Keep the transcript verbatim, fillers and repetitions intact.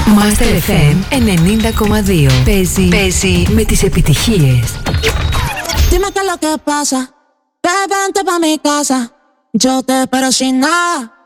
Master εφ εμ ενενήντα κόμμα δύο. Παίζει, παίζει με τις επιτυχίες. Dime qué es lo que pasa, ve, vente pa' mi casa. Yo te espero sin nada.